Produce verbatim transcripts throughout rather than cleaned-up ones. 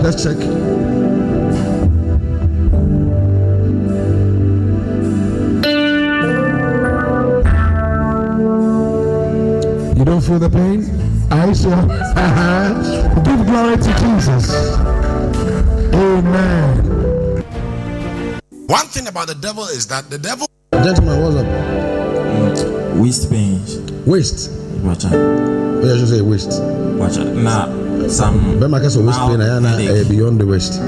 let's check. You don't feel the pain? Are you sure? Give glory to Jesus. Amen. One thing about the devil is that the devil. Gentlemen, what's up? Mm, waist pains. Waist? Watch out. What I should say waist? Watch out. Nah, some. But my case of waist pain, I am uh, beyond the waist.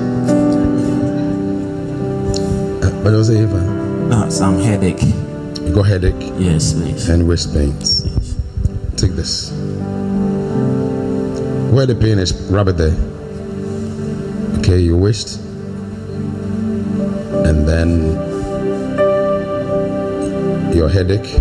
Uh, what do you say, Eva? Nah, some headache. You got headache? Yes, please. And waist pains. Yes. Take this. Where the pain is, rub it there. Okay, your waist. And then your headache.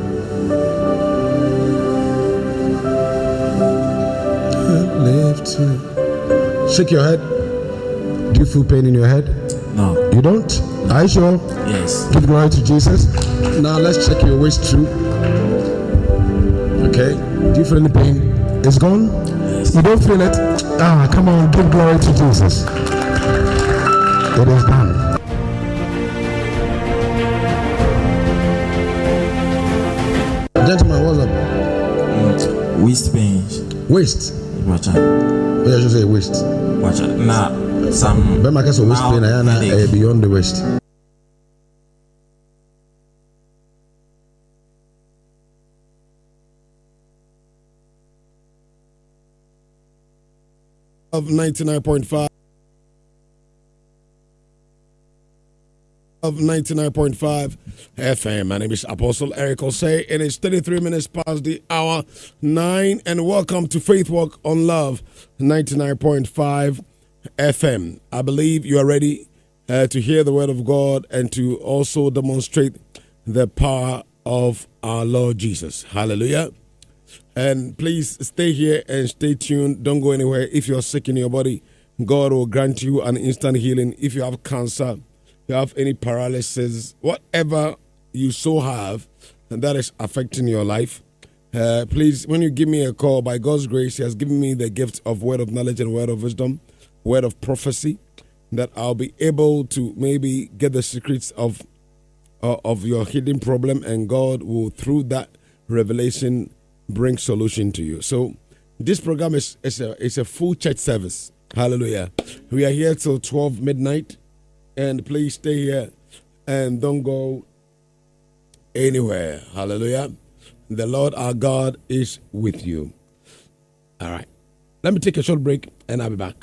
Lift. Shake your head. Do you feel pain in your head? No. You don't? Are you sure? Yes. Give glory to Jesus. Now let's check your waist too. Okay. Do you feel any pain? It's gone? Yes. You don't feel it? Ah, come on, give glory to Jesus. It is done. Gentlemen, what's up? Mm, waist pains. Waist? Watch out. What I should say waist? Watch out. Nah, some. But my case of waist pain, I am uh, beyond the waist. Of ninety-nine point five. Of ninety-nine point five F M. My name is Apostle Eric Osei, and it's thirty-three minutes past the hour nine. And welcome to Faith Walk on Love, ninety-nine point five F M. I believe you are ready uh, to hear the word of God and to also demonstrate the power of our Lord Jesus. Hallelujah. And please stay here and stay tuned. Don't go anywhere. If you're sick in your body, God will grant you an instant healing. If you have cancer, you have any paralysis, whatever you so have, and that is affecting your life, uh, please, when you give me a call, by God's grace, He has given me the gift of word of knowledge and word of wisdom, word of prophecy, that I'll be able to maybe get the secrets of uh, of your hidden problem, and God will, through that revelation, bring solution to you. So this program is, is, a, is a full church service. Hallelujah. We are here till twelve midnight. And please stay here and don't go anywhere. Hallelujah. The Lord our God is with you. All right. Let me take a short break and I'll be back.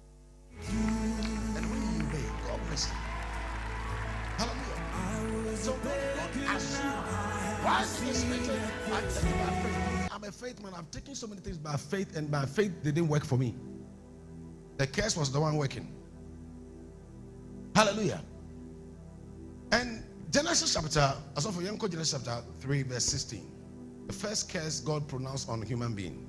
And when you obey, God bless you. Hallelujah. So don't assume. Why is this written? I take it by faith. I'm a faith man. I've taken so many things by faith, and by faith they didn't work for me. The curse was the one working. Hallelujah. And Genesis chapter, as of Yanko Genesis chapter three, verse sixteen. The first curse God pronounced on a human being.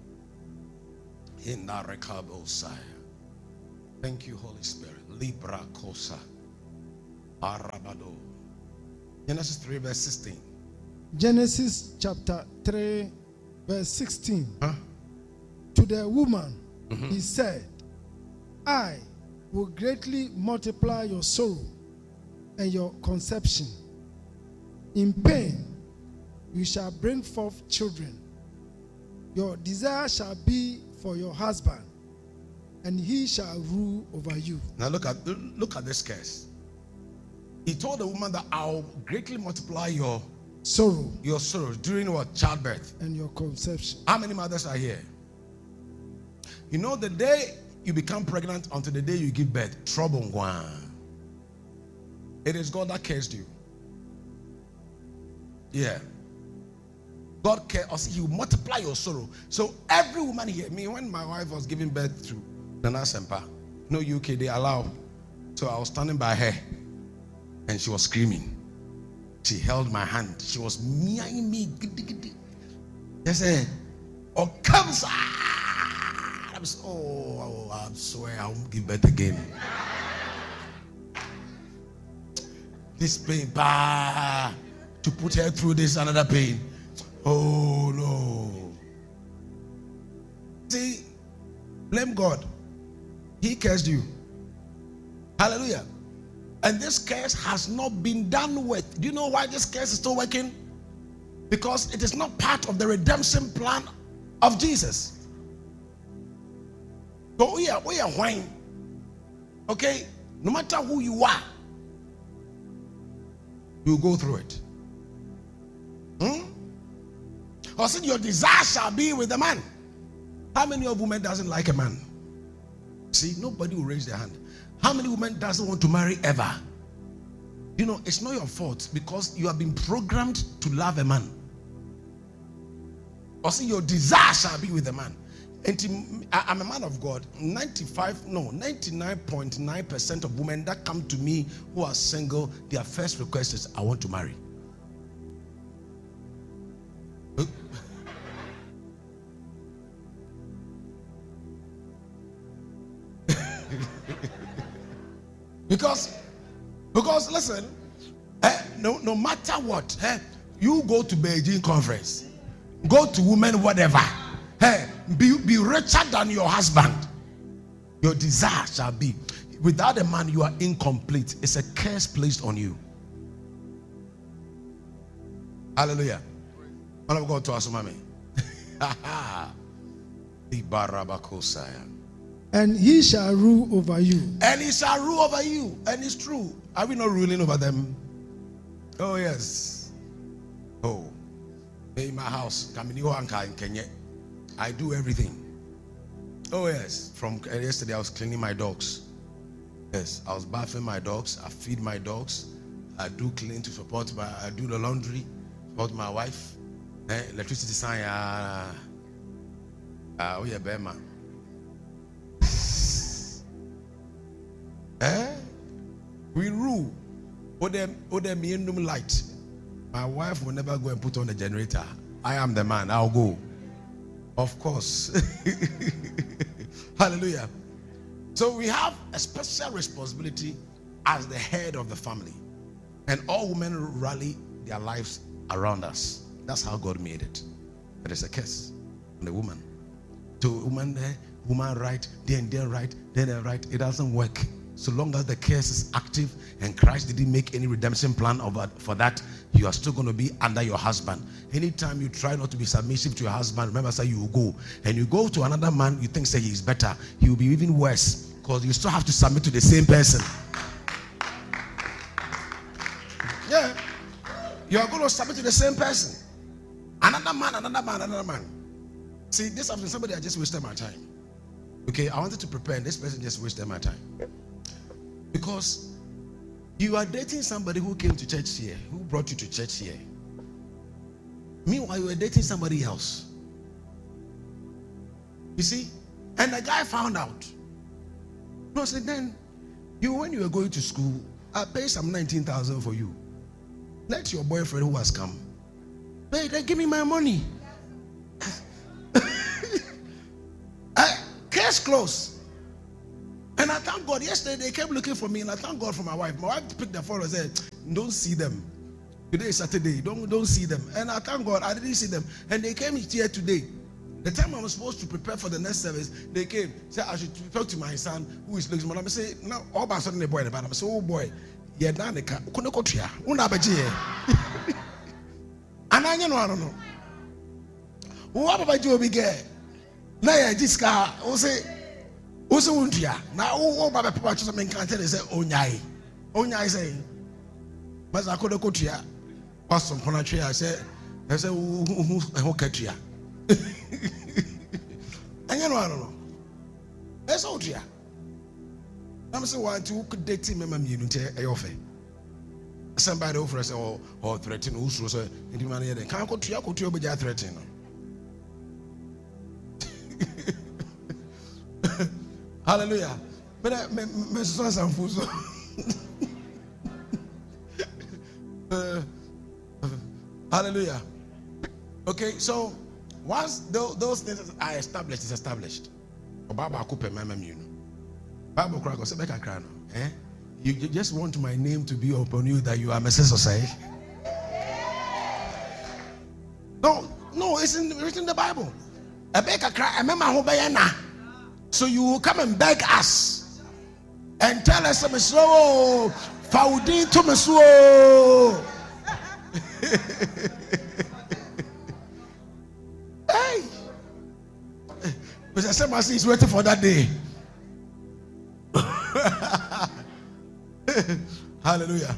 Thank you, Holy Spirit. Libra Kosa. Arabado. Genesis three, verse sixteen. Genesis chapter three, verse sixteen. Huh? To the woman, Mm-hmm. He said, I will greatly multiply your sorrow and your conception. In pain, you shall bring forth children. Your desire shall be for your husband, and he shall rule over you. Now look at look at this curse. He told the woman that I'll greatly multiply your sorrow, your sorrow during what? Childbirth and your conception. How many mothers are here? You know, the day you become pregnant until the day you give birth, trouble. It is God that cursed you. Yeah. God cares. He will multiply your sorrow. So every woman here, me, when my wife was giving birth to Nana Sempa, no U K, they allow. So I was standing by her and she was screaming. She held my hand. She was meowing me. They said, oh, comes. I was, oh, I swear I won't give birth again. This pain, bah, to put her through this another pain. Oh no. See, blame God. He cursed you. Hallelujah. And this curse has not been done with. Do you know why this curse is still working? Because it is not part of the redemption plan of Jesus. So we are, we are whine. Okay? No matter who you are, you go through it. Hmm? Or said your desire shall be with a man. How many of women doesn't like a man? See, nobody will raise their hand. How many women doesn't want to marry ever? You know, it's not your fault because you have been programmed to love a man. Or see, your desire shall be with a man. And I'm a man of God. ninety-five, no, ninety-nine point nine percent of women that come to me who are single, their first request is, I want to marry. Because, because listen, eh, no, no matter what, eh, you go to Beijing conference, go to women, whatever, eh, be, be richer than your husband. Your desire shall be. Without a man, you are incomplete. It's a curse placed on you. Hallelujah. Man of God to us, mommy. And he shall rule over you. And he shall rule over you. And it's true. Are we not ruling over them? Oh, yes. Oh. In my house, I do everything. Oh, yes. From yesterday, I was cleaning my dogs. Yes. I was bathing my dogs. I feed my dogs. I do clean to support my, I do the laundry, support my wife. Eh, electricity sign. Ah, uh, oh, yeah, Bema. Eh? We rule. Odem Odem light. My wife will never go and put on the generator. I am the man. I'll go. Of course. Hallelujah. So we have a special responsibility as the head of the family. And all women rally their lives around us. That's how God made it. There is a curse on the woman. To woman there, woman right, then they're right, then they're right. It doesn't work. So long as the curse is active and Christ didn't make any redemption plan for that, you are still going to be under your husband. Anytime you try not to be submissive to your husband, remember, say you will go. And you go to another man, you think say he is better. He will be even worse because you still have to submit to the same person. Yeah. You are going to submit to the same person. Another man, another man, another man. See, this afternoon, somebody I just wasted my time. Okay, I wanted to prepare, and this person just wasted my time. Because you are dating somebody who came to church here, who brought you to church here. Meanwhile, you were dating somebody else. You see? And the guy found out. No, so then, you when you were going to school, I paid some nineteen thousand for you. Let your boyfriend who has come, hey, then give me my money. uh, case closed. And I thank God, yesterday they came looking for me, and I thank God for my wife. My wife picked the phone and said, don't see them. Today is Saturday, don't, don't see them. And I thank God, I didn't see them. And they came here today. The time I was supposed to prepare for the next service, they came, said I should talk to my son, who is looking. I say, no, all by a sudden the boy in the bottom. I say, oh boy, yeah, now they can't. And I don't know. What about you, big girl? Now, this guy, I say, also, now, oh, Baba Papa, just make can't tell you, say, oh, nyai. Oh, nyai, say, but I couldn't go to ya. Pass some Ponatria, I said, I said, who catch ya? And you know, I don't know. That's all, dear. I'm saying, why two could date him, and you don't offer. Somebody over us or or threaten who's so in the money, they can't go to your country, but you're threatening. Hallelujah. But I may some food. Hallelujah. Okay, so once those, those things are established, it's established. Baba Cooper, my you know. Bible crack or say, eh? You, you just want my name to be upon you that you are Messiah Society. No, no, it's in, it's in the Bible. A baker cry, I remember who bayana. So you will come and beg us and tell us, oh, Faudin to Mesuo. Hey, Mister Semasi is waiting for that day. Hallelujah.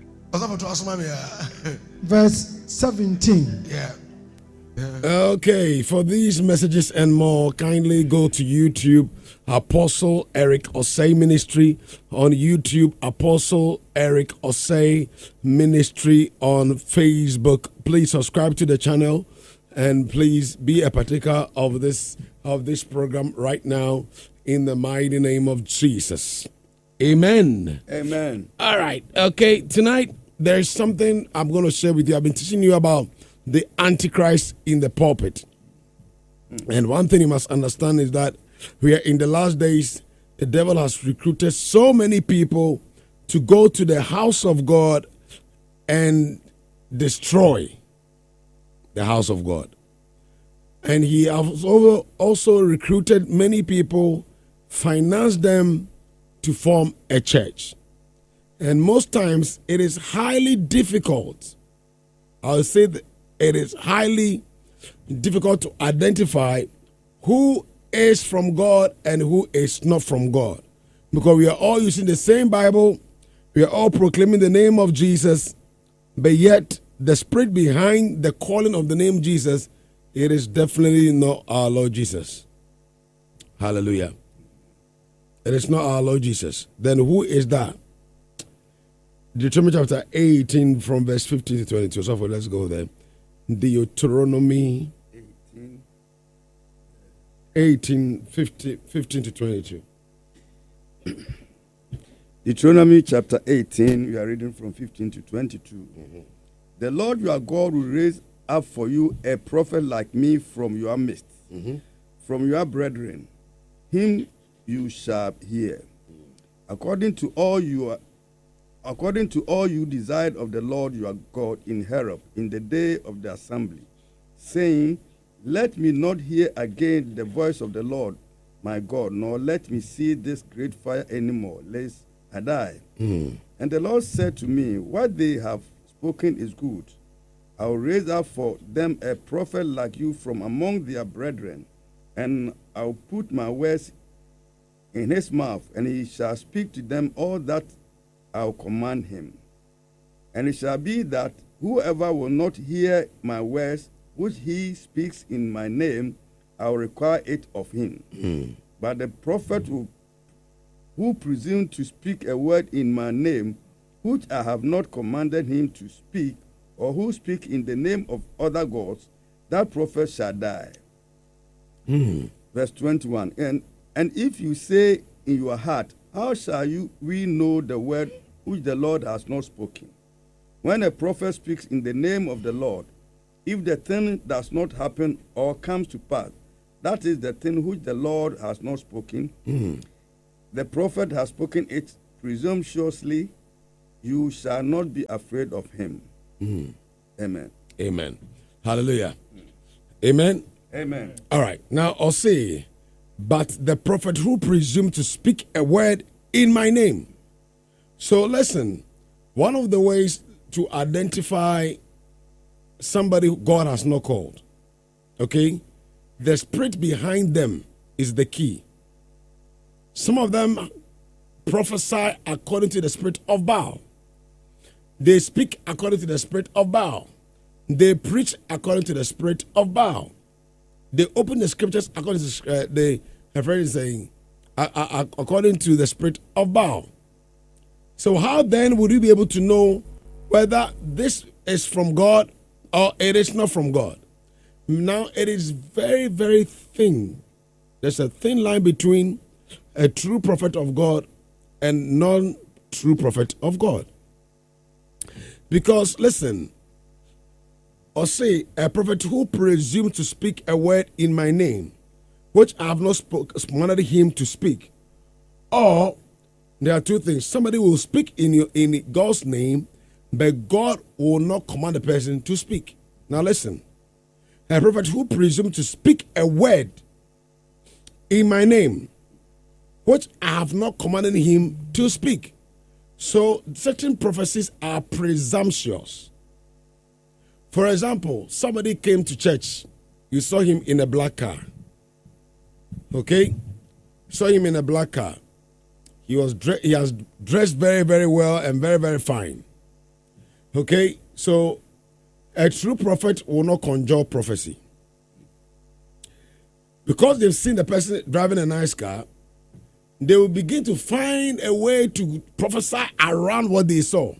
Verse seventeen. Yeah. Okay, for these messages and more, kindly go to YouTube, Apostle Eric Osei Ministry on YouTube, Apostle Eric Osei Ministry on Facebook. Please subscribe to the channel and please be a partaker of this of this program right now in the mighty name of Jesus. Amen. Amen. All right. Okay, tonight there's something I'm going to share with you. I've been teaching you about the Antichrist in the pulpit. And one thing you must understand is that we are in the last days. The devil has recruited so many people to go to the house of God and destroy the house of God. And he has also recruited many people, financed them to form a church. And most times it is highly difficult. I'll say that it is highly difficult to identify who is from God and who is not from God. Because we are all using the same Bible, we are all proclaiming the name of Jesus, but yet the spirit behind the calling of the name Jesus, it is definitely not our Lord Jesus. Hallelujah. It is not our Lord Jesus. Then who is that? Deuteronomy chapter eighteen from verse fifteen to twenty-two. So let's go there. Deuteronomy eighteen, fifteen, fifteen to twenty-two. Deuteronomy chapter eighteen, we are reading from fifteen to twenty-two. Mm-hmm. The Lord your God will raise up for you a prophet like me from your midst, Mm-hmm. from your brethren. Him you shall hear. According to all you are, according to all you desired of the Lord your God in Horeb in the day of the assembly, saying, let me not hear again the voice of the Lord my God, nor let me see this great fire anymore, lest I die. Mm. And the Lord said to me, what they have spoken is good. I will raise up for them a prophet like you from among their brethren, and I will put my words in his mouth, and he shall speak to them all that I will command him. And it shall be that whoever will not hear my words, which he speaks in my name, I will require it of him. Mm. But the prophet who, who presumes to speak a word in my name, which I have not commanded him to speak, or who speak in the name of other gods, that prophet shall die. Mm. Verse twenty-one. And and if you say in your heart, how shall you we know the word which the Lord has not spoken? When a prophet speaks in the name of the Lord, if the thing does not happen or comes to pass, that is the thing which the Lord has not spoken. Mm. The prophet has spoken it presumptuously. You shall not be afraid of him. Mm. Amen. Amen. Hallelujah. Amen. Amen. All right. Now I'll say, but the prophet who presumed to speak a word in my name. So listen, one of the ways to identify somebody God has not called, okay, the spirit behind them is the key. Some of them prophesy according to the spirit of Baal. They speak according to the spirit of Baal. They preach according to the spirit of Baal. They open the scriptures according to uh, the a friend is saying uh, uh, according to the spirit of Baal. So how then would you be able to know whether this is from God or it is not from God? Now it is very, very thin. There's a thin line between a true prophet of God and non-true prophet of God. Because listen, or say a prophet who presumes to speak a word in my name, which I have not spoke, commanded him to speak. Or there are two things. Somebody will speak in your in God's name, but God will not command the person to speak. Now listen, a prophet who presumes to speak a word in my name, which I have not commanded him to speak. So certain prophecies are presumptuous. For example, somebody came to church. You saw him in a black car. Okay? Saw him in a black car. He was dre- he has dressed very, very well and very, very fine. Okay? So a true prophet will not conjure prophecy. Because they've seen the person driving a nice car, they will begin to find a way to prophesy around what they saw.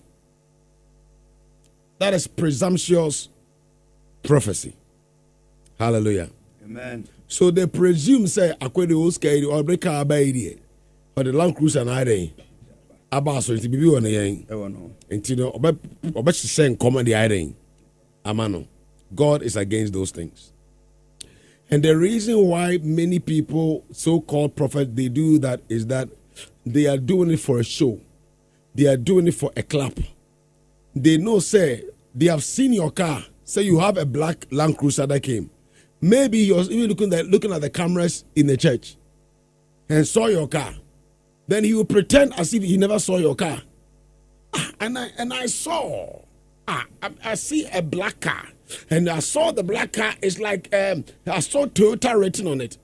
That is presumptuous prophecy. Hallelujah. Amen. So they presume, say, Akwede Oscar or Breaker Abaidi or the Land Cruiser and Ide. Abaso, to be on the yang. And you know, about to send command the Ide. Amano. God is against those things. And the reason why many people, so-called prophets, they do that is that they are doing it for a show. They are doing it for a clap. They know, say, they have seen your car. Say you have a black Land Cruiser that came. Maybe you're even looking at, looking at the cameras in the church and saw your car. Then he will pretend as if he never saw your car. Ah, and I and I saw, ah, I, I see a black car. And I saw the black car. It's like um, I saw Toyota written on it.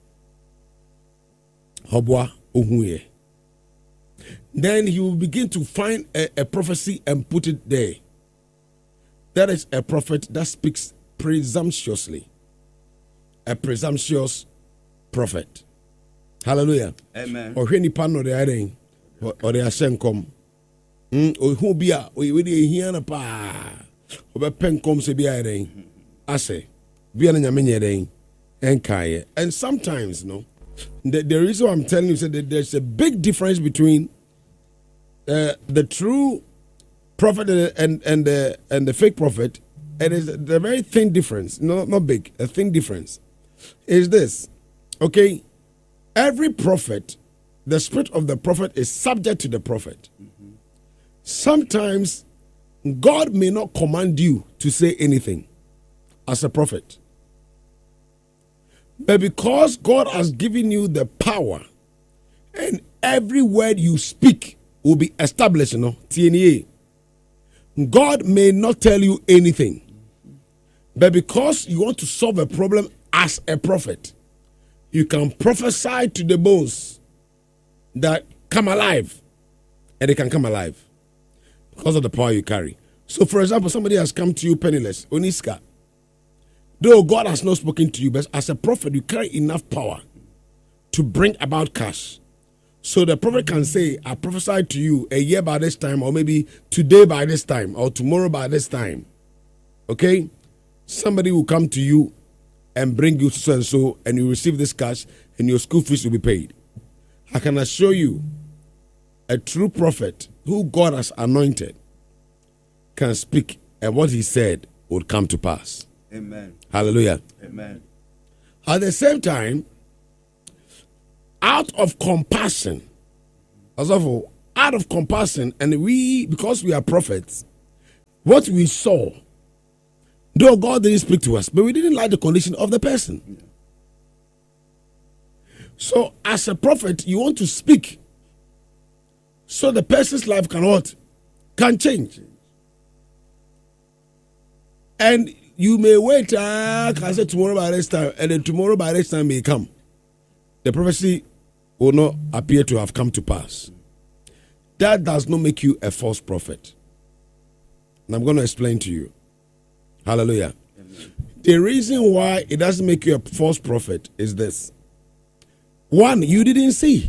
Hobwa Ohuye. Then he will begin to find a, a prophecy and put it there. That is a prophet that speaks presumptuously. A presumptuous prophet. Hallelujah. Amen. Or any pan or the iron or the asenkom. Or who be a we here na pa. Obe pen kom se bia eden ase bia na nyame nyeden enkaye. And sometimes, you know, the, the reason I'm telling you is that there's a big difference between uh, the true prophet and and the and the fake prophet. It is a very thin difference, no, not big, a thin difference. Is this okay? Every prophet, the spirit of the prophet is subject to the prophet. Mm-hmm. Sometimes God may not command you to say anything as a prophet. But because God has given you the power and every word you speak will be established, you know, T N A, God may not tell you anything. But because you want to solve a problem as a prophet, you can prophesy to the bones that come alive, and they can come alive. Because of the power you carry. So, for example, somebody has come to you penniless, Oniska. Though God has not spoken to you, but as a prophet, you carry enough power to bring about cash. So the prophet can say, I prophesied to you a year by this time, or maybe today by this time, or tomorrow by this time. Okay? Somebody will come to you and bring you so and so, and you receive this cash, and your school fees will be paid. I can assure you, a true prophet who God has anointed can speak, and what he said would come to pass. Amen. Hallelujah. Amen. At the same time, out of compassion, as of out of compassion, and we, because we are prophets, what we saw, though God didn't speak to us, but we didn't like the condition of the person. Yeah. So, as a prophet, you want to speak so the person's life can what? Can change. And you may wait, uh, I say tomorrow by this time, and then tomorrow by this time may come. The prophecy will not appear to have come to pass. That does not make you a false prophet. And I'm going to explain to you. Hallelujah. Amen. The reason why it doesn't make you a false prophet is this. One, you didn't see.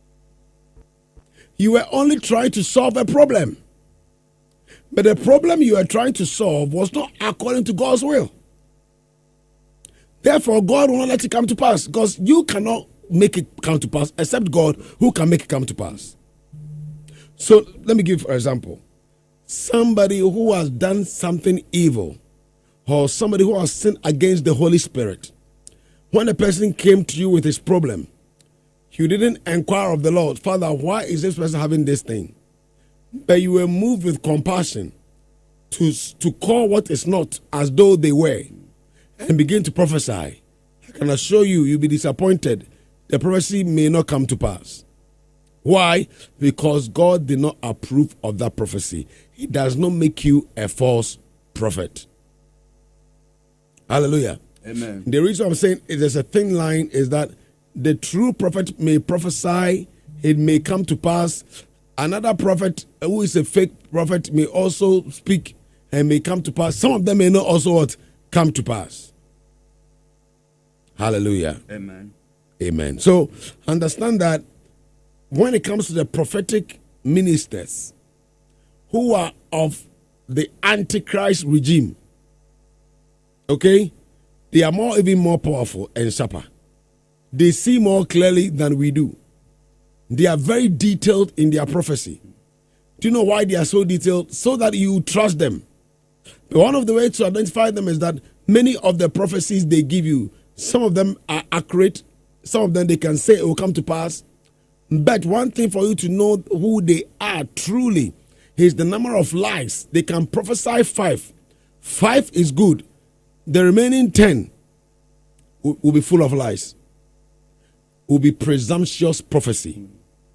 You were only trying to solve a problem. But the problem you were trying to solve was not according to God's will. Therefore, God will not let it come to pass, because you cannot make it come to pass except God, who can make it come to pass. So let me give an example. Somebody who has done something evil, or somebody who has sinned against the Holy Spirit, when a person came to you with his problem, you didn't inquire of the Lord, Father, why is this person having this thing? But you were moved with compassion to, to call what is not as though they were and begin to prophesy. I can assure you, you'll be disappointed. The prophecy may not come to pass. Why? Because God did not approve of that prophecy. He does not make you a false prophet. Hallelujah. Amen. The reason I'm saying there's a thin line is that the true prophet may prophesy, it may come to pass. Another prophet who is a fake prophet may also speak and may come to pass. Some of them may not also what come to pass. Hallelujah. Amen. Amen. So understand that when it comes to the prophetic ministers who are of the Antichrist regime, okay, they are more, even more powerful and sharper. They see more clearly than we do. They are very detailed in their prophecy. Do you know why they are so detailed? So that you trust them. But one of the ways to identify them is that many of the prophecies they give you, some of them are accurate, some of them they can say it will come to pass. But one thing for you to know who they are truly is the number of lies. They can prophesy five. Five is good. The remaining ten will, will be full of lies. Will be presumptuous prophecy.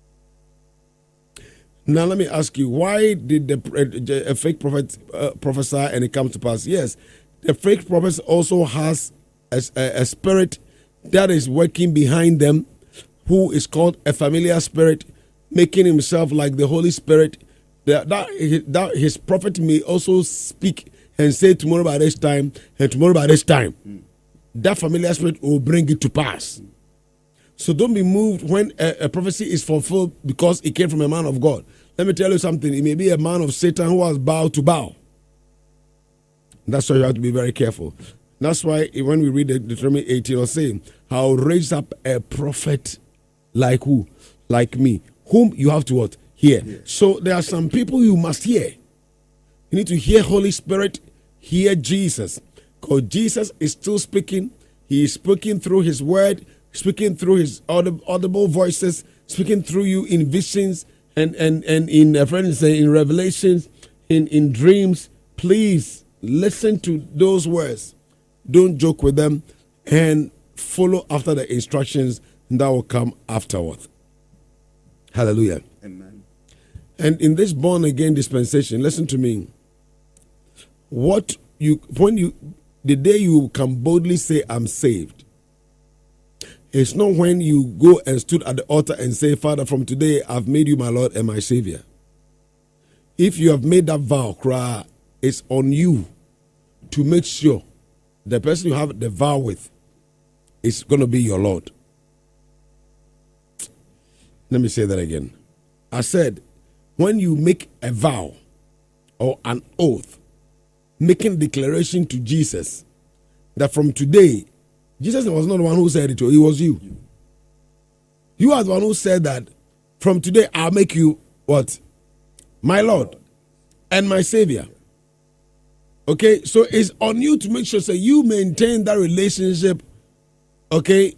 Now let me ask you, why did the a fake prophet uh, prophesy and it comes to pass? Yes, the fake prophet also has a, a, a spirit that is working behind them, who is called a familiar spirit, making himself like the Holy Spirit. That, that, that his prophet may also speak and say tomorrow by this time and tomorrow by this time. Mm. That familiar spirit will bring it to pass. Mm. So don't be moved when a, a prophecy is fulfilled because it came from a man of God. Let me tell you something. It may be a man of Satan who has bowed to bow. That's why you have to be very careful. That's why when we read the Deuteronomy eighteen, it'll say, I'll raise up a prophet like who? Like me. Whom you have to what? Hear. Yeah. So there are some people you must hear. You need to hear Holy Spirit, hear Jesus. Because Jesus is still speaking. He is speaking through his word, speaking through his audible voices, speaking through you in visions and, and, and in, uh, friends say, in revelations, in, in dreams. Please listen to those words. Don't joke with them and follow after the instructions that will come afterward. Hallelujah. Amen. And in this born again dispensation, listen to me. What you, when you, the day you can boldly say, I'm saved, it's not when you go and stood at the altar and say, Father, from today I've made you my Lord and my Savior. If you have made that vow, cry, it's on you to make sure the person you have the vow with is going to be your Lord. Let me say that again. I said, when you make a vow or an oath, making a declaration to Jesus that from today, Jesus was not the one who said it, it was you. You are the one who said that from today I'll make you what? My Lord and my Savior. Okay, so it's on you to make sure that you maintain that relationship, okay,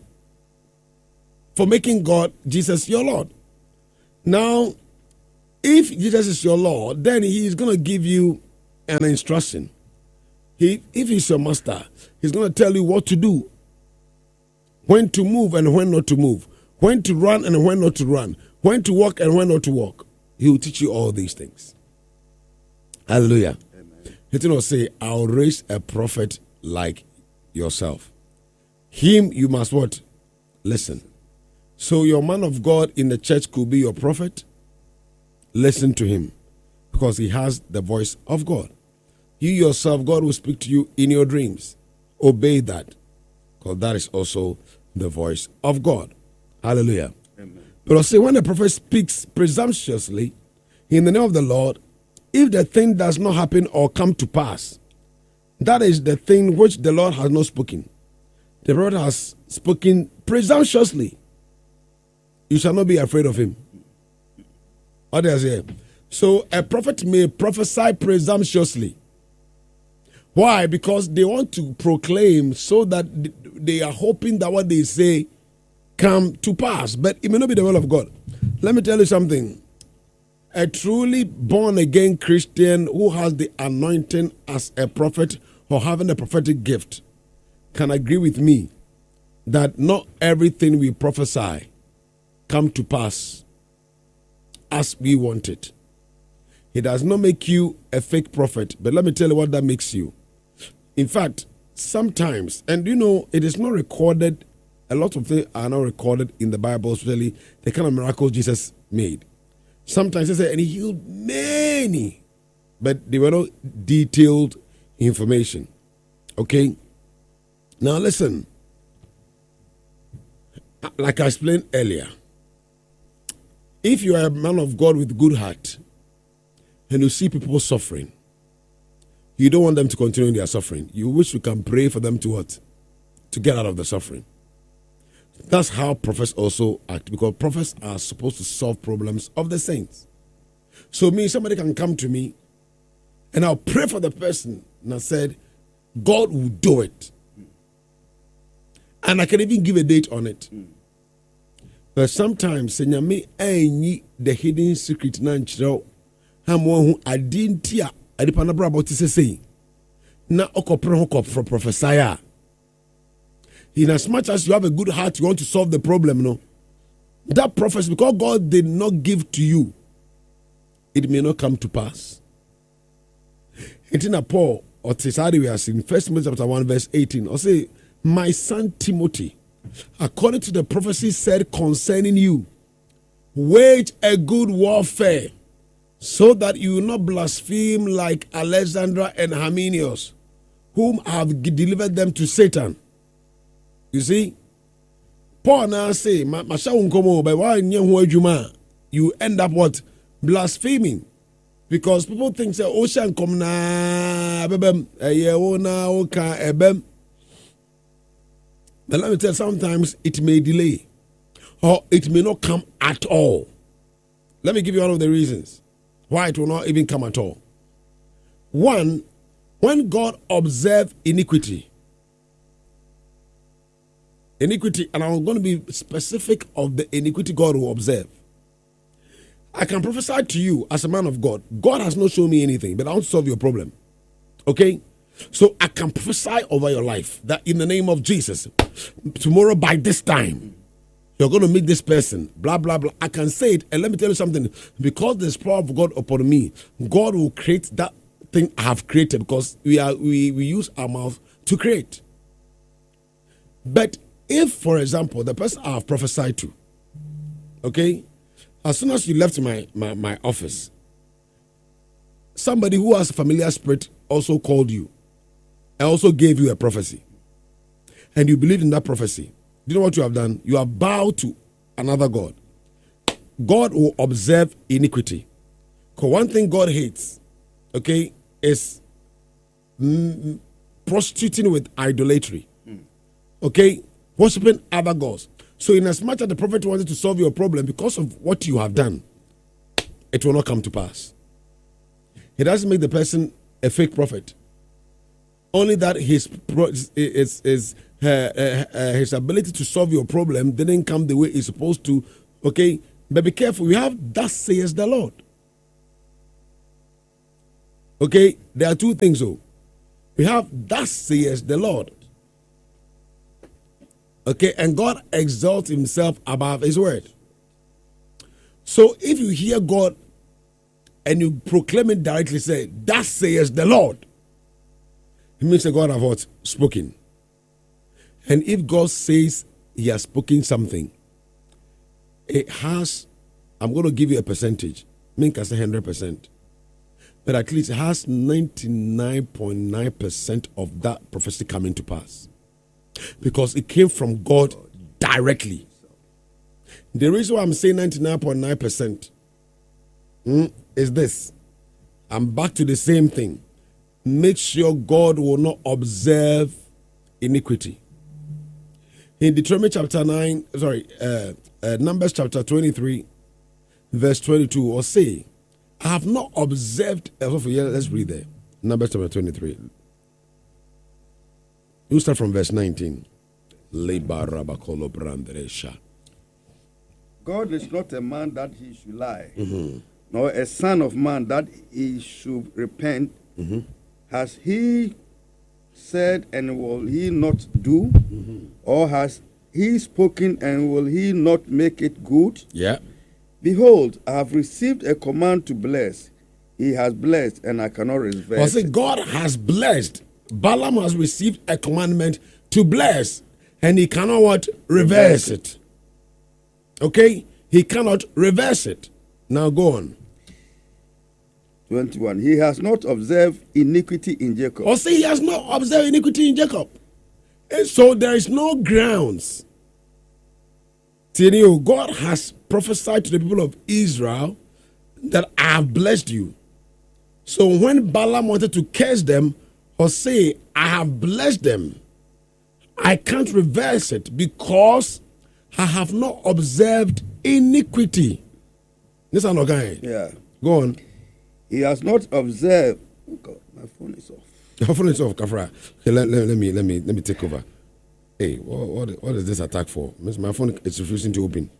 for making God, Jesus, your Lord. Now, if Jesus is your Lord, then he is going to give you an instruction. He, if he's your master, he's going to tell you what to do, when to move and when not to move, when to run and when not to run, when to walk and when not to walk. He will teach you all these things. Hallelujah. Amen. He did not say, I'll raise a prophet like yourself. Him you must what? Listen. So your man of God in the church could be your prophet. Listen to him because he has the voice of God. You yourself, God will speak to you in your dreams. Obey that because that is also the voice of God. Hallelujah. Amen. But I say when the prophet speaks presumptuously in the name of the Lord, if the thing does not happen or come to pass, that is the thing which the Lord has not spoken. The prophet has spoken presumptuously. You shall not be afraid of him. What does he say? So a prophet may prophesy presumptuously. Why? Because they want to proclaim so that they are hoping that what they say come to pass. But it may not be the will of God. Let me tell you something. A truly born-again Christian who has the anointing as a prophet or having a prophetic gift can agree with me that not everything we prophesy come to pass as we want it. He does not make you a fake prophet, but let me tell you what that makes you. In fact, sometimes, and you know, it is not recorded, a lot of things are not recorded in the Bible, especially the kind of miracles Jesus made. Sometimes they say, and he healed many, but they were not detailed information. Okay? Now listen, like I explained earlier, if you are a man of God with good heart, and you see people suffering, you don't want them to continue their suffering. You wish you can pray for them to what? To get out of the suffering. That's how prophets also act, because prophets are supposed to solve problems of the saints. So me, somebody can come to me, and I'll pray for the person, and I said, God will do it. And I can even give a date on it. But sometimes, Senya me any the hidden secret nanchro. Who I didn't hear I depend about to say na okopro for prophesy. In as much as you have a good heart, you want to solve the problem, no. That prophecy, because God did not give to you, it may not come to pass. It's in a Paul or Tesari we are seeing First Timothy chapter one, verse eighteen. Or say, my son Timothy, according to the prophecy said concerning you, wage a good warfare, so that you will not blaspheme like Alexander and Hymenaeus, whom I have delivered them to Satan. You see, Paul now say, you end up what? Blaspheming. Because people think, say, ocean come na, bebem, ebem. But let me tell you, sometimes it may delay, or it may not come at all. Let me give you one of the reasons why it will not even come at all. One, when God observed iniquity, iniquity, and I'm going to be specific of the iniquity God will observe. I can prophesy to you as a man of God. God has not shown me anything, but I want to solve your problem. Okay? So I can prophesy over your life that in the name of Jesus, tomorrow by this time, you're going to meet this person, blah, blah, blah. I can say it, and let me tell you something. Because there's power of God upon me, God will create that thing I have created, because we are we, we use our mouth to create. But if, for example, the person I have prophesied to, okay, as soon as you left my, my, my office, somebody who has a familiar spirit also called you and also gave you a prophecy, and you believe in that prophecy, you know what you have done? You have bowed to another God. God will observe iniquity. Because one thing God hates, okay, is mm, prostituting with idolatry. Mm. Okay? Worshipping other gods. So in as much as the prophet wanted to solve your problem, because of what you have done, it will not come to pass. It doesn't make the person a fake prophet. Only that his is is uh, uh, uh, his ability to solve your problem didn't come the way it's supposed to. Okay, but be careful. We have thus says the Lord. Okay, there are two things though. We have thus says the Lord. Okay, and God exalts himself above his word. So if you hear God and you proclaim it directly, say, thus says the Lord, it means that God has what? Spoken. And if God says he has spoken something, it has, I'm going to give you a percentage. I mean, I say one hundred percent. But at least it has ninety-nine point nine percent of that prophecy coming to pass. Because it came from God directly. The reason why I'm saying ninety-nine point nine percent mm, is this. I'm back to the same thing. Make sure God will not observe iniquity. In Deuteronomy chapter nine, sorry, uh, uh, Numbers chapter twenty-three, verse twenty-two, or say, I have not observed, uh, let's read there. Numbers chapter twenty-three. You start from verse nineteen. God is not a man that he should lie, Mm-hmm. nor a son of man that he should repent. Mm-hmm. Has he said, and will he not do? Mm-hmm. Or has he spoken, and will he not make it good? Yeah. Behold, I have received a command to bless. He has blessed, and I cannot reverse. Well, see, God has blessed. Balaam has received a commandment to bless, and he cannot what? Reverse it. Okay? He cannot reverse it. Now go on. twenty-one. He has not observed iniquity in Jacob. Or see, he has not observed iniquity in Jacob. And so there is no grounds. See, God has prophesied to the people of Israel that I have blessed you. So when Balaam wanted to curse them or say, I have blessed them, I can't reverse it because I have not observed iniquity. This is not guy. Yeah. Go on. He has not observed. Oh God, my phone is off. Your phone is off, Kafra. Okay, let, let, let me let me let me take over. Hey, what, what what is this attack for? My phone is refusing to open.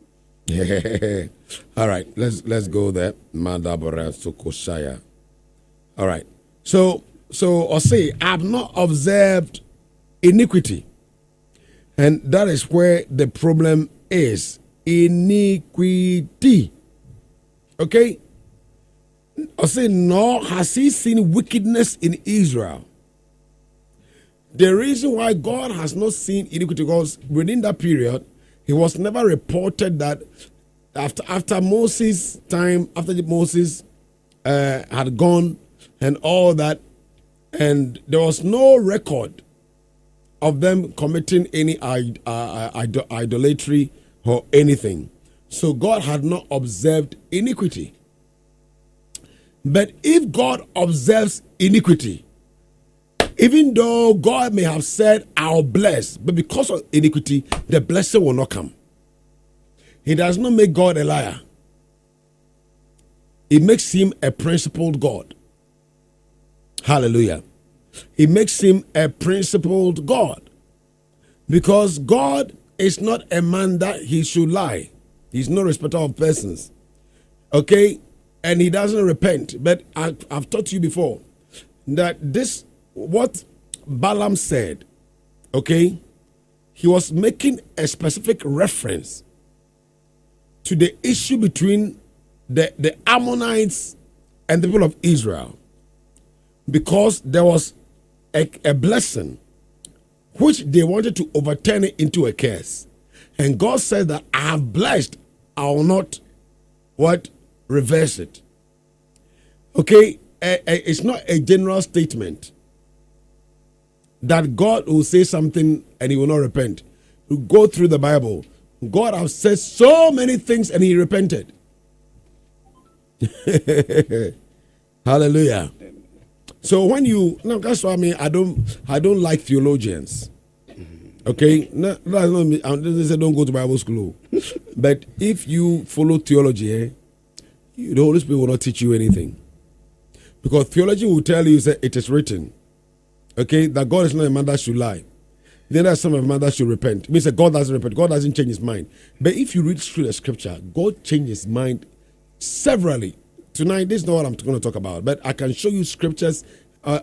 All right, let's let's go there. Madabara Sokoshaya. All right. So so or say I've not observed iniquity. And that is where the problem is. Iniquity. Okay? Or say, nor has he seen wickedness in Israel. The reason why God has not seen iniquity, because within that period, it was never reported that after after Moses' time, after Moses uh, had gone and all that, and there was no record of them committing any id- uh, id- idolatry or anything. So God had not observed iniquity. But if God observes iniquity, even though God may have said, I'll bless, but because of iniquity, the blessing will not come. He does not make God a liar. It makes him a principled God. Hallelujah. It makes him a principled God. Because God is not a man that he should lie. He's no respecter of persons. Okay? And he doesn't repent. But I, I've taught you before that this, what Balaam said, okay, he was making a specific reference to the issue between the, the Ammonites and the people of Israel. Because there was a, a blessing which they wanted to overturn it into a curse. And God said that I have blessed, I will not, what, reverse it. Okay, a, a, it's not a general statement that God will say something and he will not repent. You go through the Bible. God has said so many things and he repented. Hallelujah. So when you, no, that's what I mean. I don't, I don't like theologians. Okay, no, that's not me. I say don't go to Bible school. But if you follow theology, eh, you, the Holy Spirit will not teach you anything, because theology will tell you that it is written, okay, that God is not a man that should lie. Then there's some of a man that should repent. It means that God doesn't repent. God doesn't change his mind. But if you read through the scripture, God changed his mind severally. Tonight, this is not what I'm going to talk about, but I can show you scriptures